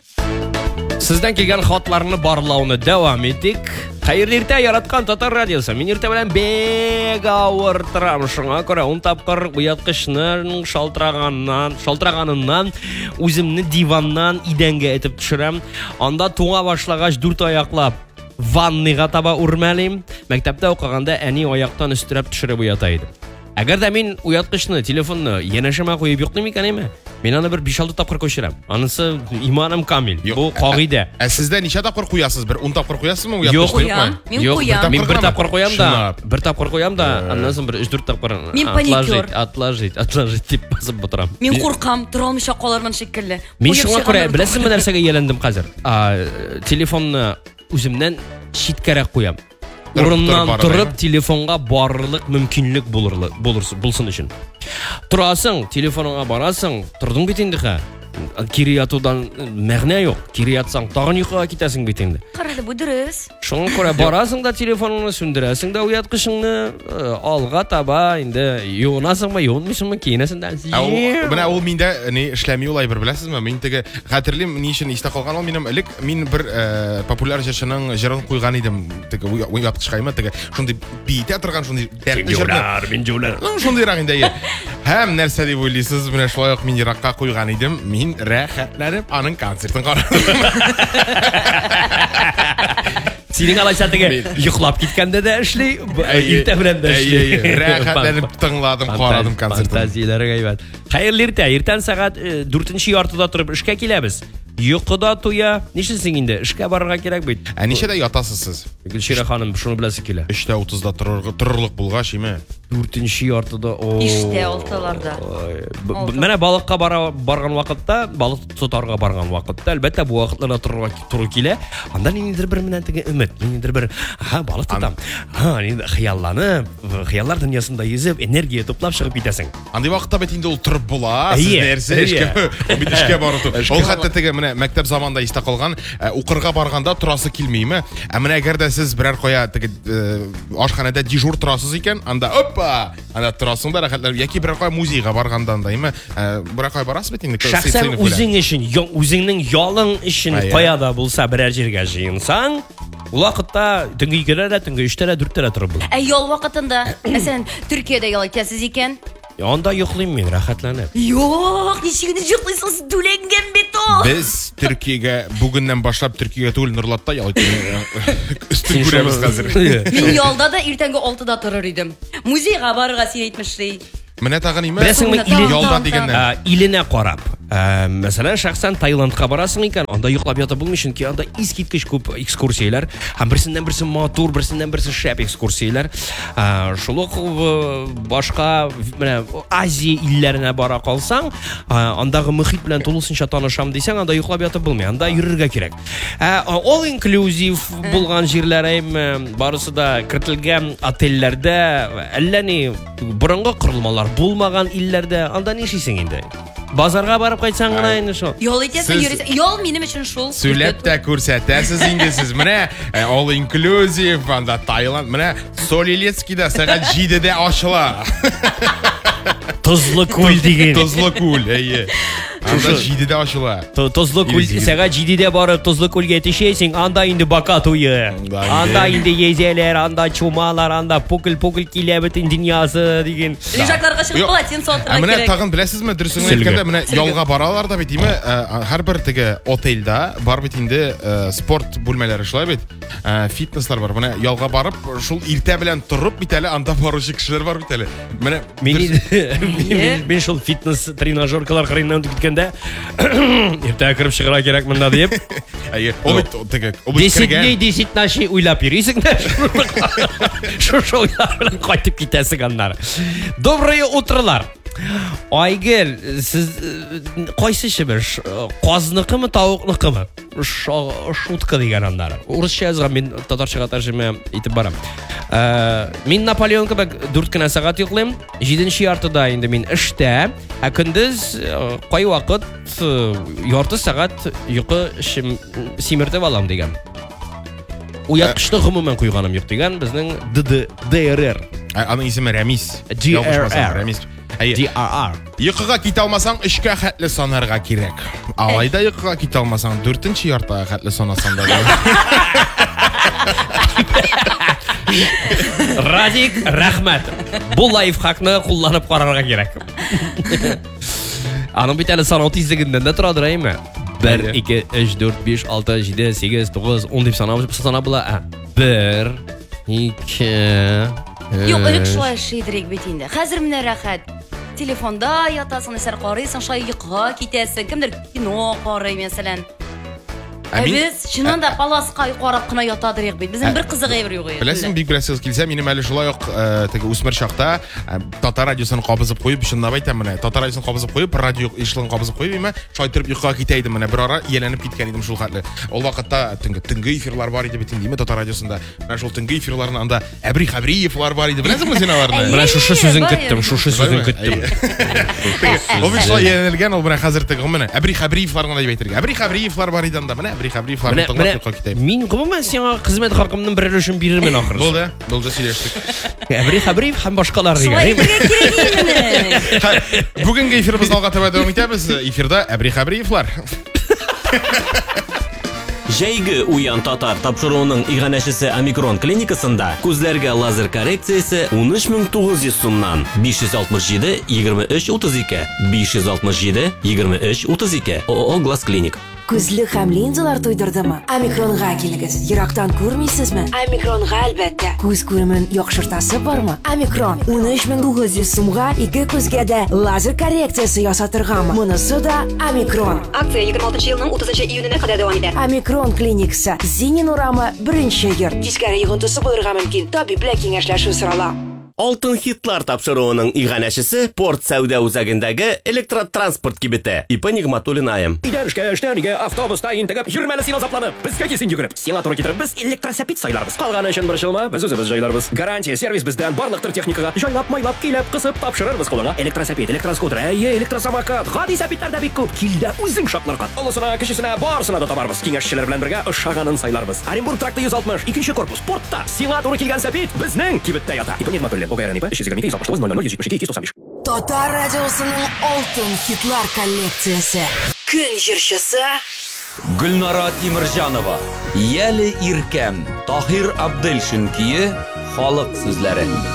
Sizden kelgan xatlarni barlauını devam etdik. Hayırlı erta yaratkan Tatar radiosu. Мен ерте белән бек авыр торам. Шуңа күрә 10 тапкыр уяткычның шалтыраганыннан үземне диваннан идәнгә этеп төшерәм. Анда туңа башлагач 4 аяклап ванныйга таба үрмәлим. Мәктәптә укыганда әни аяктан өстерәп төшереп уята иде. Әгәр дә мин уяткычны, телефонны янәшәмә куеп йоклыйм икән әйме? Мен аны бер 5-6 тапкыр күчерәм. Анысы иманым камил. Бу кагыйдә. Сездә ничә тапкыр куясыз? Бер 10 тапкыр куясызмы уяткычны? Юк, мин бер тапкыр куям да, аннан соң бер 3-4 тапкыр отложить дип басып утырам. Мин куркам, тора алмыйча калырмын шикелле. Мин шуңа күрә беләсезме нәрсәгә ялендем хәзер? Телефонны үземнән читкәрәк куям. Урыннан торып телефонга барлык мөмкинлек булсын өчен. Турасың, телефоныңа барасың, тордың бит инде ха. Кире ятудан мәгънә юк. Кире ятсаң тагын йокыга китәсең бит инде. Карады, бу дөрес. Шуңа күрә барасың да телефоныңны сүндерәсең дә уяткычыңны алга таба инде юынасыңмы, юынмыйсыңмы киенәсең дә. Менә ул миндә ни эшләми улай бер беләсезме? Мин теге хәтерлим ни өчен истә калган ул минем элек мин бер популяр җырчының җырын куйган идем. Теге уяткычкаймы теге шундый бийтә торган шундый Минҗулар. Шундый рак инде. Һәм нәрсә дип уйлыйсыз? Менә шулай ук мин еракка куйган идем. Мин рәхәтләнеп аның концертын карадым. Синең алайса теге йоклап киткәндә дә эшли, иртә белән дә эшли. Рәхәтләнеп тыңладым, карадым концертын. Фантазияләре гайбәт. Хәерле иртә, иртән сәгать 4-нче яртыда торып эшкә киләбез. Йокыда туя. Нишлисең инде? Эшкә барырга кирәк бит. Ничәдә ятасыз сез? Гөлширә ханым, шуны беләсе килә. 3:30-да торырлык булгач, име? 4-нче яртыда. 5:06-ларда. Менә балыкка барган вакытта, балык тотарга барган вакытта, әлбәттә бу вакытларда туры килә. Анда ниндидер бер менән теге өмет, ниндидер бер, балык тотам. Инде хыялланып, хыяллар дөньясында йөзеп, энергия топлап чыгып китәсең. Андый вакытта бит инде ул торып була. Сез нәрсә эшкә? Бит эшкә бару. Ул хәтта теге менә мәктәп заманда истә калган, укырга барганда турасы килмиме? Менә әгәр дә сез берәр кая теге ашханәдә дежур турасыз икән, анда анда турасың да рәхәтләнеп, яки берәр кая музейга барганда андаймы? Берәр кая барасыз бит инде. Шәхсән үзең өчен, үзеңнең ялың өчен каяда булса берәр җиргә җыенсаң, ул вакытта төнге 2-дә, төнге 3-дә, 4-дә торып бул. Ял вакытында, мәсәлән, Төркиядә ял итәсез икән? Анда йоклыйм мин, рәхәтләнеп. Юк, ничек йоклыйсыз, түләнгән бит ул. Без Төркиягә бүгеннән башлап Төркиягә түгел Нурлатта ял итәбез. Үстен күрәбез хәзер. Мин ялда да иртәнге 6-да торыр идем. Музейга барырга син әйтмешли. Менә тагын име? Беләсеңме, ялда дигәннән. Иленә карап. Мәсәлән, шәхсән Таиландка барасың икән, анда йоклап ятып булмый, чөнки анда искиткеч күп экскурсияләр, һәм берсеннән-берсе матур, берсеннән-берсе шәп экскурсияләр. Шул ук башка менә Азия илләренә бара калсаң, андагы мөхит белән тулысынча танышам дисәң, анда йоклап ятып булмый, анда йөрергә кирәк. All inclusive булган җирләр барысы да кертелгән отельләрдә, әллә ни борынгы корылмалар булмаган илләрдә, анда нишисең инде? Базарга барып кайтсаң гына инде шул. Ял итәсең, йөрисең. Ял минем өчен шул. Сөйләп тә күрсәтәсез инде сез. Менә all inclusive, анда Таиланд, менә Солилецкида сәгать 7-дә ачыла. Тозлы күл диген. Тозлы күл, әйе. Анда 7-дә ачыла. Тозлы күл сәгать 7-дә барып Тозлы күлгә төшәсең, анда инде бака туе. Анда инде езеләр, анда чумалар, анда пукыл килә бөтен дөньясы диген. Лежакларга чыгып полотен сатырга кирәк. Менә тагын беләсезме, дөресен әйткәндә, менә ялга баралар да бит, име, һәрбер теге отельдә бар бит инде спорт бүлмәләре шулай бит. Фитнеслар бар. Менә ялга барып, шул иртә белән торып бит әле анда баручы кешеләр бар бит әле. Менә мин шул фитнес тренажеркалар кырыйннан киткәндә, иртә кереп чыгыра кирәк монда дип. Әйе, ул теге, ул кергән. 10 наши уйлап йөрисең дә. Шул белән кайтып китәсең аннары. Доброе утролар. Айгел, сез кайсысы бер казныкымы, тавыкныкымы? Шутка дигән аннары. Урысча язган, мин татарчага тәрҗемә итеп барам. Мин Наполеон кебек 4 кенә сәгать йоклыйм. 7-нче яртыда инде мин эштә, көндез кай вакыт ярты сәгать йокы симертеп алам дигән. Уяткычны гомумән куйганым юк дигән безнең ДРР. Аның исеме Рәмис. DRR. Рәмис. DRR. Йокыга ките алмасаң, 3-кә хәтле санарга кирәк. Алайда йокыга ките алмасаң, 4-нче яртыга хәтле санасаң да. Радик, рәхмәт. Бу лайфхакны кулланып карарга кирәк. Аның бит әле санау тизлегендә дә торадыр әйме? 1, 2, 3, 4, 5, 6, 7, 8, 9, 10 дип санап була. 1, 2. Юк, элек шулай эшлидерик бит инде. Хәзер менә рәхәт. Телефонда ятасың, нәрсә карыйсың, шулай йокыга китәсең. Кемдер кино карый, мәсәлән. Без чыннан да паласка карап кына ятадырык бит. Безнең бер кызык әйбер юк. Беләсең, бик берсез килсә, минем әле шулай ук теге үсмер чакта Татар радиосын кабызып куеп, чынлап әйтәм менә, Татар радиосын кабызып куеп, радио ишлыгын кабызып куеп, имә шайтырып йокыга китә идем менә, бер ара ияләнеп киткән идем шул хәтле. Ул вакытта төнге эфирлар бар иде бит инде, Татар радиосында. Менә шул төнге эфирларында анда Әбри Хабриевлар бар иде. Беләсеңме син аларны? Менә шушы сүзен көттем, шушы сүзен көттем. Ул бит шулай ияләнелгән, ул менә хәзер теге менә Әбри Хабриевлар гына дип әйтергә. Әбри Хабриевлар бар иде анда, менә Әбри Хабриевлар. Мин гомумән сиңа хезмәт хакымның бер өлешен бирермен ахры. Булды сөйләштек. Әбри Хабриев һәм башкалар Шулай дигән. итәргә кирәк инде. Бүгенге эфирбез алга таба дәвам итәбез. Эфирда Әбри Хабриевлар. Җәйге уян татар тапшыруының иганәчесе Омикрон клиникасында күзләргә лазер коррекциясе 13900 сумнан 567 23 32 567 23 32 ООО Глаз Клиник. Күзлек һәм линзалар туйдырдымы? Омикронга килегез. Ерактан күрмисезме? Омикронга әлбәттә. Күз күремен яхшыртасы бармы? Омикрон 13900 сумга 2 күзгә дә лазер коррекциясе ясатыргамы? Монысы да Омикрон. Акция 26 елның 30 июненә кадәр дәвам итә. Омикрон клиникасы. Зинин урамы 1-нче йорт. Тискәре йогынтысы булырга мөмкин. Табиблар киңәшләшү сорала. Алтын хитлар тапшыруының иганәчесе Порт Сәүдә үзәгендәге электротранспорт кибете. Ипа Нигъматуллин аем. Эштәнигә автобуста интегеп йөрмәле син азапланып. Безгә кисен йөгереп. Сиңа туры китереп без электросәпит сайларбыз. Калганы өчен борчылма, без үзебез җайларбыз. Гарантия сервис бездән барлыктыр техникага. Җайлап, майлап, килеп, кысып тапшырырбыз кулыңа. Электросәпит, электроскутер, электросамокат, гади сәпитләр дә бик күп. Килдә үзең шатларга. Олысына, кечесенә барысына да табарбыз. Киңәшчеләр белән бергә ошаганын сайларбыз. Оренбург тракты 160, 2нче корпус, портта. Сиңа туры килгән сәпит безнең кибеттә ята. Ипа Нигъматуллин, ОГРН ипа 322 Татар радиосының алтын хитлар коллекциясе. Көн җырчысы Гөлнара Тимирҗанова, Яле Иркәм, Таһир Абделшин кие, халык сүзләре.